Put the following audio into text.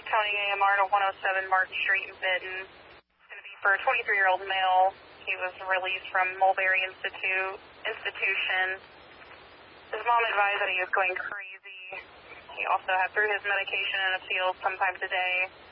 County AMR to 107 Martin Street in Benton. It's going to be for a 23-year-old male. He was released from Mulberry Institution. His mom advised that he was going crazy. He also had through his medication in a field sometime today.